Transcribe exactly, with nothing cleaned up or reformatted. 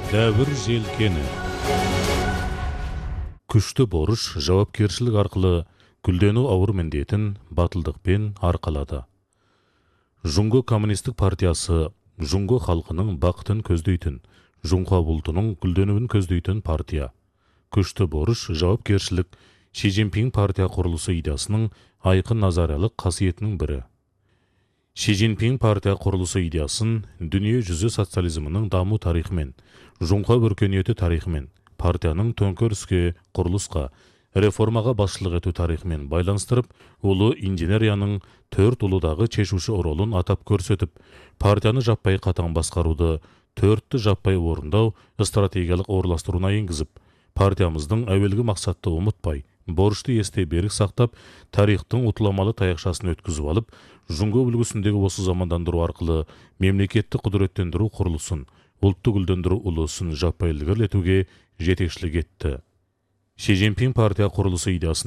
Дәуір желкені. Күшті борыш жауапкершілік арқылы гүлдену ауыр міндетін батылдықпен арқалады. Жұңго коммунистік партиясы Жұңго халқының бақытын көздейтін, Жұңға бұлтының гүлденуін көздейтін партия. Күшті борыш жауапкершілік Ши Цзиньпин партия құрылысы идеясының айқын назаралық қасиетінің бірі. Ши Цзиньпин партия құрылысы идеясын дүние жүзі социализмінің даму тарихымен, Жұңға өркениеті тарихымен, партияның төңкеріске, құрылысқа, реформаға басшылық ету тарихымен байланыстырып, ұлы инженерияның төрт ұлыдағы шешуші ролын атап көрсетіп, партияны жаппай қатаң басқаруды, төртті жаппай орындау стратегиялық орналастыруына енгізіп, партиямыздың әуелгі мақсатты ұмытпай, борышты есте берік сақтап, тарихтың ұтыламалы таяқшасын өткізіп алып, Жұңго үлгісіндегі осы замандандыру арқылы мемлекетті құдіреттендіру құрылысын, ұлтты гүлдендіру ұлысын жаппай ілгерілетуге жетекшілік етті. Ши Цзиньпин партия құрылысы идеясын